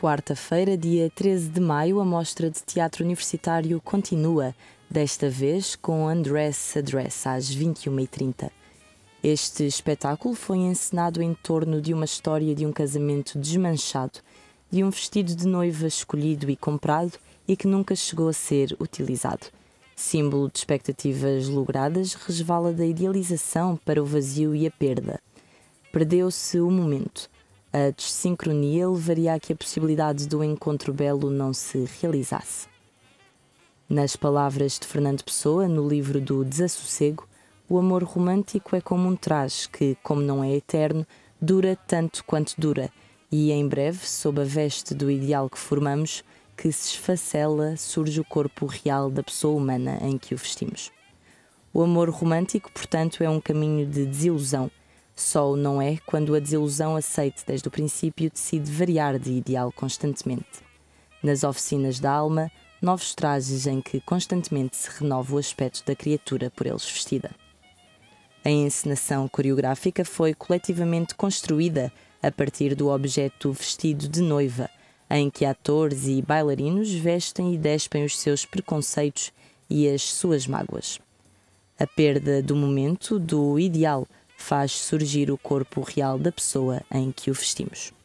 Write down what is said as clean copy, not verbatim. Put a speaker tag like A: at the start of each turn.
A: quarta-feira, dia 13 de maio, a mostra de teatro universitário continua, desta vez com Undress Address, às 21h30. Este espetáculo foi encenado em torno de uma história de um casamento desmanchado, de um vestido de noiva escolhido e comprado e que nunca chegou a ser utilizado. Símbolo de expectativas logradas, resvala da idealização para o vazio e a perda. Perdeu-se o momento. A desincronia levaria a que a possibilidade do encontro belo não se realizasse. Nas palavras de Fernando Pessoa, no livro do Desassossego, o amor romântico é como um traje que, como não é eterno, dura tanto quanto dura, e em breve, sob a veste do ideal que formamos, que se esfacela, surge o corpo real da pessoa humana em que o vestimos. O amor romântico, portanto, é um caminho de desilusão. Só o não é quando a desilusão aceite desde o princípio decide variar de ideal constantemente. Nas oficinas da alma, novos trajes em que constantemente se renova o aspecto da criatura por eles vestida. A encenação coreográfica foi coletivamente construída a partir do objeto vestido de noiva, em que atores e bailarinos vestem e despem os seus preconceitos e as suas mágoas. A perda do momento, do ideal, faz surgir o corpo real da pessoa em que o vestimos.